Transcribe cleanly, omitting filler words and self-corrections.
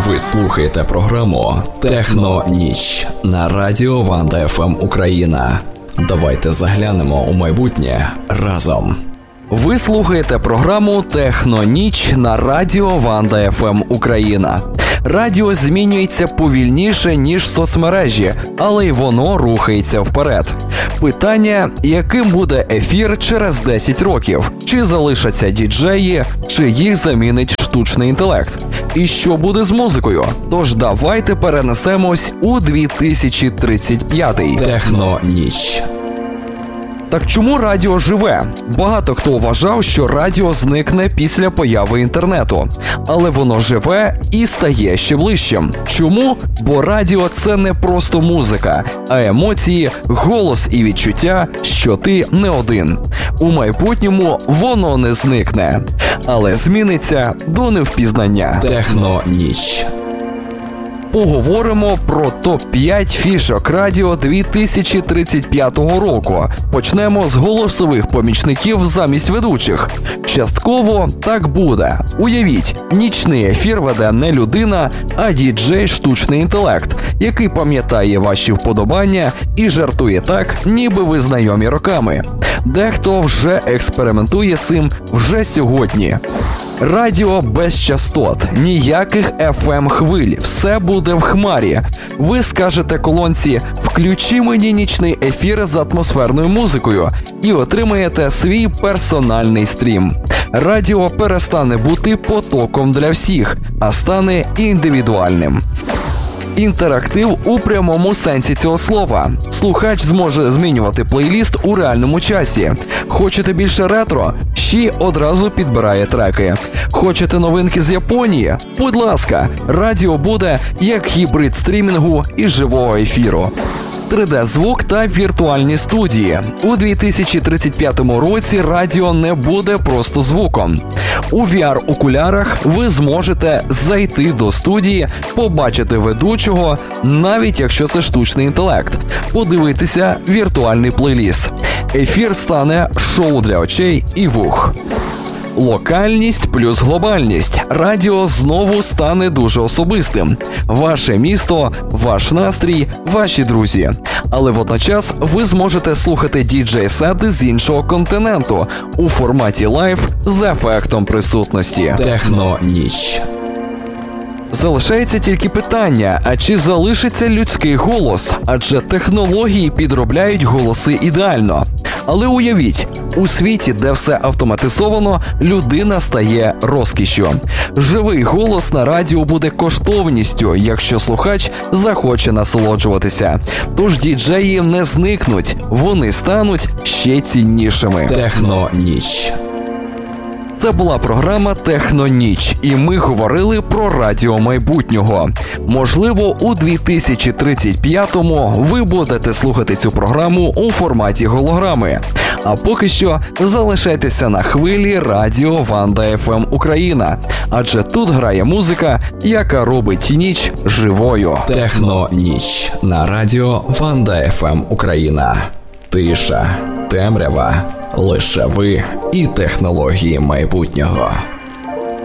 Ви слухаєте програму «Техноніч» на радіо Ванда ФМ Україна. Давайте заглянемо у майбутнє разом. Ви слухаєте програму «Техноніч» на радіо Ванда ФМ Україна. Радіо змінюється повільніше, ніж соцмережі, але й воно рухається вперед. Питання, яким буде ефір через 10 років? Чи залишаться діджеї, чи їх замінить штучний інтелект? І що буде з музикою? Тож давайте перенесемось у 2035-й. «Техноніч». Так чому радіо живе? Багато хто вважав, що радіо зникне після появи інтернету. Але воно живе і стає ще ближчим. Чому? Бо радіо – це не просто музика, а емоції, голос і відчуття, що ти не один. У майбутньому воно не зникне, але зміниться до невпізнання. «Техноніч». Поговоримо про топ-5 фішок радіо 2035 року. Почнемо з голосових помічників замість ведучих. Частково так буде. Уявіть, нічний ефір веде не людина, а діджей штучний інтелект, який пам'ятає ваші вподобання і жартує так, ніби ви знайомі роками. Дехто вже експериментує з цим вже сьогодні. Радіо без частот, ніяких FM-хвиль, все буде в хмарі. Ви скажете колонці «Включи мені нічний ефір з атмосферною музикою» і отримаєте свій персональний стрім. Радіо перестане бути потоком для всіх, а стане індивідуальним. Інтерактив у прямому сенсі цього слова. Слухач зможе змінювати плейліст у реальному часі. Хочете більше ретро? Ще одразу підбирає треки. Хочете новинки з Японії? Будь ласка, радіо буде як гібрид стрімінгу і живого ефіру. 3D-звук та віртуальні студії. У 2035 році радіо не буде просто звуком. У VR-окулярах ви зможете зайти до студії, побачити ведучого, навіть якщо це штучний інтелект, подивитися віртуальний плейліст. Ефір стане шоу для очей і вух. Локальність плюс глобальність. Радіо знову стане дуже особистим. Ваше місто, ваш настрій, ваші друзі. Але водночас ви зможете слухати діджей-сети з іншого континенту у форматі лайв з ефектом присутності. «Техноніч». Залишається тільки питання, а чи залишиться людський голос? Адже технології підробляють голоси ідеально. Але уявіть, у світі, де все автоматизовано, людина стає розкішшю. Живий голос на радіо буде коштовністю, якщо слухач захоче насолоджуватися. Тож діджеї не зникнуть, вони стануть ще ціннішими. «Техноніч». Це була програма «Техноніч», і ми говорили про радіо майбутнього. Можливо, у 2035-му ви будете слухати цю програму у форматі голограми. А поки що залишайтеся на хвилі радіо Ванда ФМ Україна, адже тут грає музика, яка робить ніч живою. «Техноніч» на радіо Ванда ФМ Україна. Тиша, темрява, лише ви і технології майбутнього.